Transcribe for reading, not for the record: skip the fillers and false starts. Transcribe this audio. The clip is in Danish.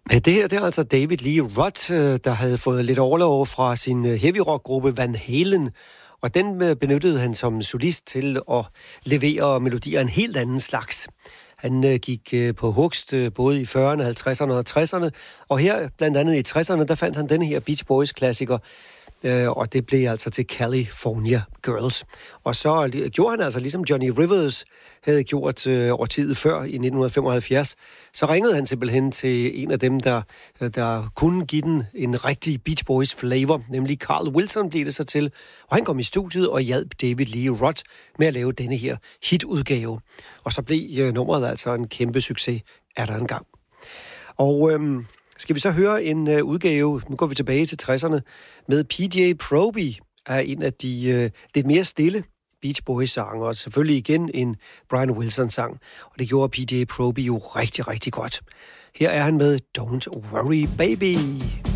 Ja, det her det er altså David Lee Roth, der havde fået lidt overlov fra sin heavy rock-gruppe Van Halen, og den benyttede han som solist til at levere melodier af en helt anden slags. Han gik på hugst både i 40'erne, 50'erne og 60'erne, og her blandt andet i 60'erne, der fandt han den her Beach Boys-klassiker, og det blev altså til California Girls. Og så gjorde han altså, ligesom Johnny Rivers havde gjort årtiet før i 1975, så ringede han simpelthen til en af dem, der kunne give den en rigtig Beach Boys flavor, nemlig Carl Wilson blev det så til, og han kom i studiet og hjalp David Lee Roth med at lave denne her hitudgave. Og så blev nummeret altså en kæmpe succes, er der engang. Og skal vi så høre en udgave, nu går vi tilbage til 60'erne, med PJ Proby, er en af de lidt mere stille Beach Boys-sanger, og selvfølgelig igen en Brian Wilson-sang, og det gjorde PJ Proby jo rigtig, rigtig godt. Her er han med Don't Worry Baby.